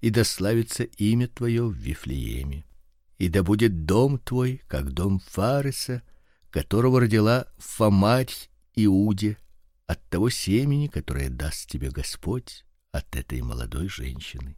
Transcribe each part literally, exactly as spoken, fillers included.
и да славится имя твое в Вифлееме. И да будет дом твой, как дом Фареса, которого родила Фомарь Иуде, от того семени, которое даст тебе Господь от этой молодой женщины.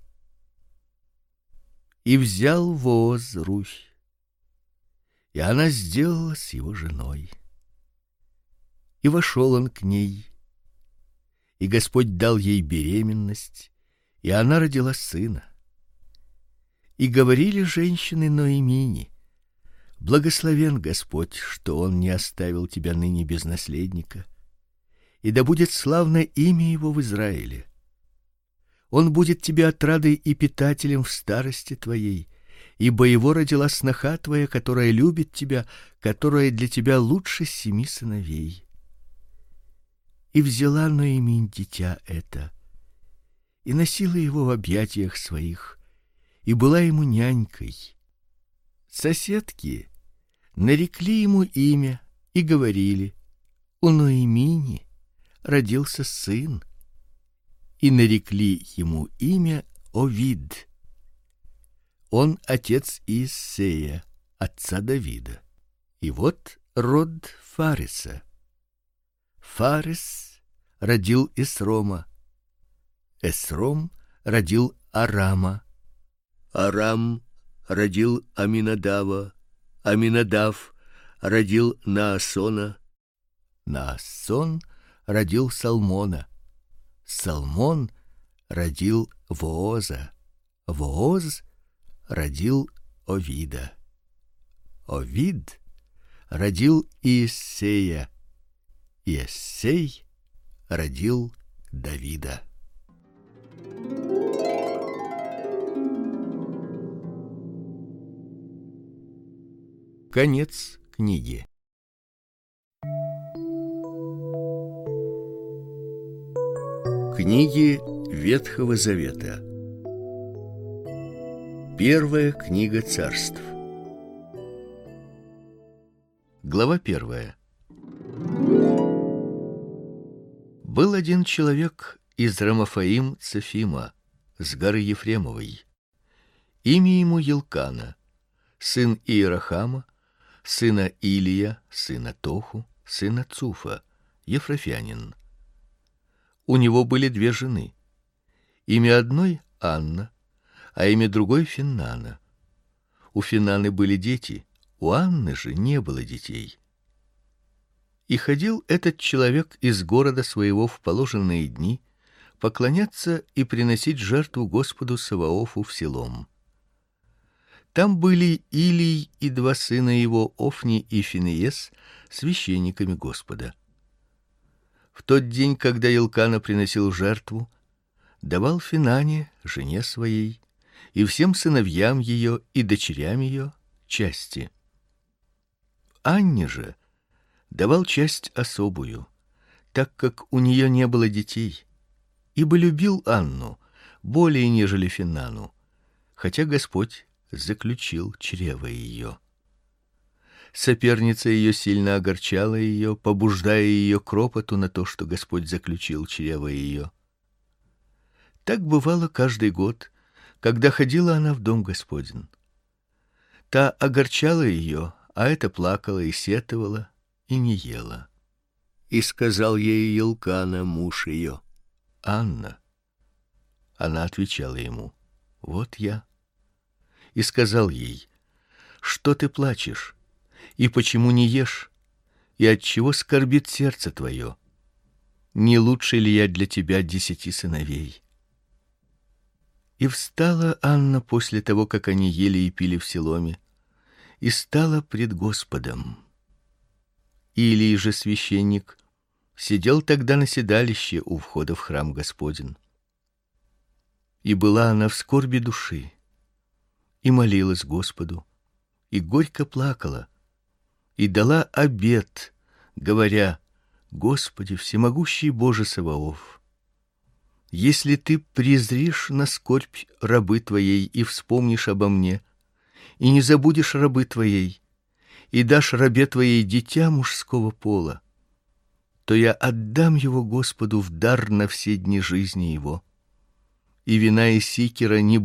И взял Вооз Руфь, и она сделалась его женой. И вошел он к ней, и Господь дал ей беременность, и она родила сына. И говорили женщины Ноэмине: благословен Господь, что он не оставил тебя ныне без наследника, и да будет славно имя его в Израиле. Он будет тебе отрадой и питателем в старости твоей, ибо его родила сноха твоя, которая любит тебя, которая для тебя лучше семи сыновей. И взяла Ноэмин дитя это, и носила его в объятиях своих, и была ему нянькой. Соседки нарекли ему имя и говорили: у Ноэмини родился сын, и нарекли ему имя Овид. Он отец Иессея, отца Давида. И вот род Фареса. Фарес родил Эсрома, Эсром родил Арама, Арам родил Аминадава, Аминадав родил Наасона, Наасон родил Салмона, Салмон родил Вооза, Вооз родил Овида, Овид родил Иессея, Иессей родил Давида. Конец книги. Книги Ветхого Завета. Первая книга Царств. Глава первая. Был один человек из Рамафаим Цефима, с горы Ефремовой. Имя ему Елкана, сын Иерахама, сына Илия, сына Тоху, сына Цуфа, ефрафянин. У него были две жены. Имя одной Анна, а имя другой Финнана. У Финнаны были дети, у Анны же не было детей. И ходил этот человек из города своего в положенные дни поклоняться и приносить жертву Господу Саваофу в Силом. Там были Илий и два сына его, Офни и Финеес, священниками Господа. В тот день, когда Елкана приносил жертву, давал Финане, жене своей, и всем сыновьям ее и дочерям ее части. Анне же давал часть особую, так как у нее не было детей, ибо любил Анну более нежели Финнану, хотя Господь заключил чрево ее. Соперница ее сильно огорчала ее, побуждая ее к ропоту на то, что Господь заключил чрево ее. Так бывало каждый год, когда ходила она в дом Господень. Та огорчала ее, а эта плакала и сетовала, и не ела. И сказал ей Елкана, муж ее: Анна. Она отвечала ему: вот я. И сказал ей: что ты плачешь? И почему не ешь? И отчего скорбит сердце твое? Не лучше ли я для тебя десяти сыновей? И встала Анна после того, как они ели и пили в Силоме, и стала пред Господом. Илий же священник сидел тогда на седалище у входа в храм Господень. И была она в скорби души, и молилась Господу, и горько плакала, и дала обет, говоря: Господи, всемогущий Боже Саваоф, если ты презришь на скорбь рабы твоей и вспомнишь обо мне, и не забудешь рабы твоей, и дашь рабе твоей дитя мужского пола, то я отдам его Господу в дар на все дни жизни его, и вина и сикера не